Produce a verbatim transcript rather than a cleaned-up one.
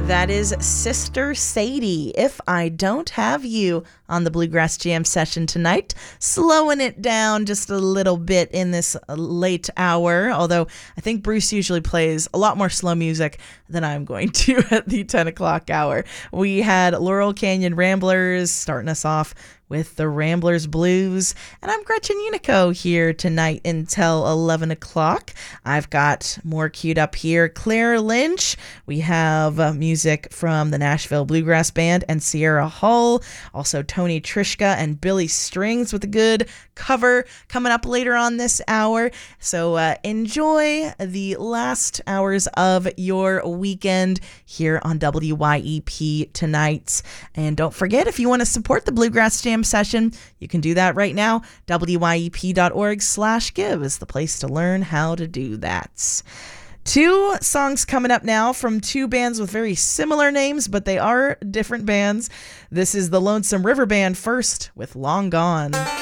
That is Sister Sadie, If I Don't Have You, on the Bluegrass Jam session tonight. Slowing it down just a little bit in this late hour, although I think Bruce usually plays a lot more slow music than I'm going to at the ten o'clock hour. We had Laurel Canyon Ramblers starting us off with the Ramblers Blues, and I'm Gretchen Unico here tonight until eleven o'clock. I've got more queued up here. Claire Lynch, we have uh, music from the Nashville Bluegrass Band and Sierra Hull, also Tony Trischka and Billy Strings with a good cover coming up later on this hour. So uh, enjoy the last hours of your weekend here on W Y E P tonight. And don't forget, if you want to support the Bluegrass Jam session, you can do that right now. W Y E P dot org slash give is the place to learn how to do that. Two songs coming up now from two bands with very similar names, but they are different bands. This is the Lonesome River Band first with Long Gone.